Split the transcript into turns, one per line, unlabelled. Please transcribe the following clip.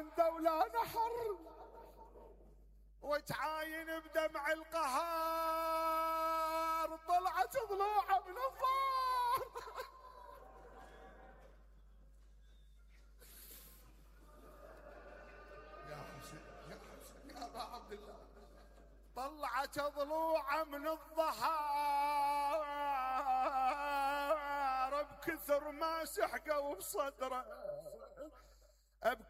عنده ولا نحر، وتعاين بدمع القهار، طلعت ضلوعه من الظهر. يا حسين يا حسين يا ابا عبد الله، طلعت ضلوعه من الظهر بكثر ما سحقوا بصدره،